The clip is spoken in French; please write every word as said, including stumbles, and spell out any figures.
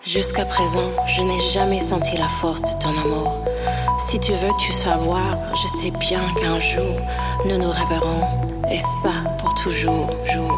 Jusqu'à présent, je n'ai jamais senti la force de ton amour. Si tu veux tout savoir, je sais bien qu'un jour, nous nous reverrons. Et ça, pour toujours, jour.